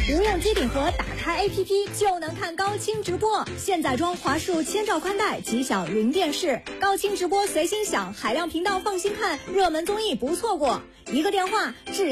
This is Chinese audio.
不用机顶盒，打开 APP 就能看高清直播。现在装华数千兆宽带，即享云电视，高清直播随心享，海量频道放心看，热门综艺不错过。一个电话